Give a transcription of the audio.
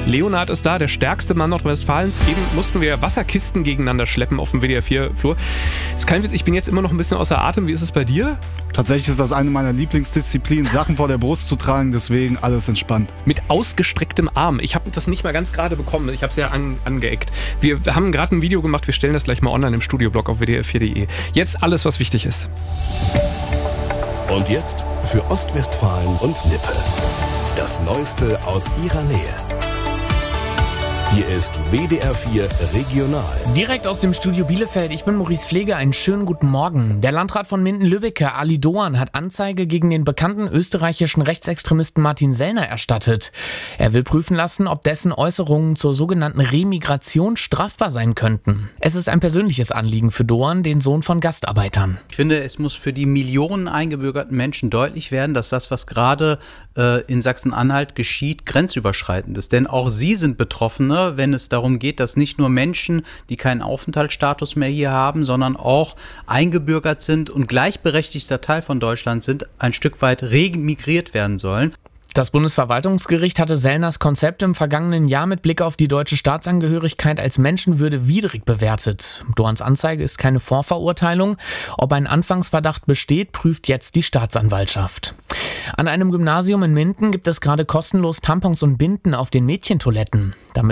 Leonhard ist da, der stärkste Mann Nordrhein-Westfalens. Eben mussten wir Wasserkisten gegeneinander schleppen auf dem WDR 4-Flur. Ist kein Witz, ich bin jetzt immer noch ein bisschen außer Atem. Wie ist es bei dir? Tatsächlich ist das eine meiner Lieblingsdisziplinen, Sachen vor der Brust zu tragen, deswegen alles entspannt. Mit ausgestrecktem Arm. Ich habe das nicht mal ganz gerade bekommen. Ich habe es ja angeeckt. Wir haben gerade ein Video gemacht. Wir stellen das gleich mal online im Studioblog auf wdr4.de. Jetzt alles, was wichtig ist. Und jetzt für Ostwestfalen und Lippe. Das Neueste aus ihrer Nähe. Hier ist WDR 4 Regional. Direkt aus dem Studio Bielefeld, ich bin Maurice Pflege, einen schönen guten Morgen. Der Landrat von Minden-Lübbecke, Ali Doan, hat Anzeige gegen den bekannten österreichischen Rechtsextremisten Martin Sellner erstattet. Er will prüfen lassen, ob dessen Äußerungen zur sogenannten Remigration strafbar sein könnten. Es ist ein persönliches Anliegen für Doan, den Sohn von Gastarbeitern. Ich finde, es muss für die Millionen eingebürgerten Menschen deutlich werden, dass das, was gerade in Sachsen-Anhalt geschieht, grenzüberschreitend ist. Denn auch sie sind Betroffene, wenn es darum geht, dass nicht nur Menschen, die keinen Aufenthaltsstatus mehr hier haben, sondern auch eingebürgert sind und gleichberechtigter Teil von Deutschland sind, ein Stück weit remigriert werden sollen. Das Bundesverwaltungsgericht hatte Sellners Konzept im vergangenen Jahr mit Blick auf die deutsche Staatsangehörigkeit als menschenwürdiwidrig bewertet. Doans Anzeige ist keine Vorverurteilung. Ob ein Anfangsverdacht besteht, prüft jetzt die Staatsanwaltschaft. An einem Gymnasium in Minden gibt es gerade kostenlos Tampons und Binden auf den Mädchentoiletten. Damit